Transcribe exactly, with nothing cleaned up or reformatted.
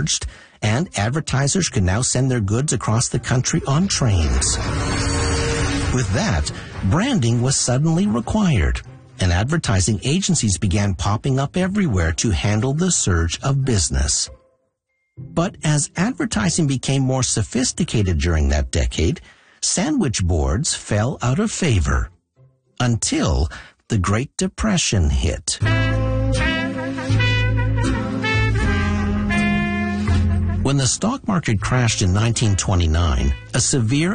emerged, and advertisers could now send their goods across the country on trains. With that, branding was suddenly required, and advertising agencies began popping up everywhere to handle the surge of business. But as advertising became more sophisticated during that decade, sandwich boards fell out of favor until the Great Depression hit. When the stock market crashed in nineteen twenty-nine, a severe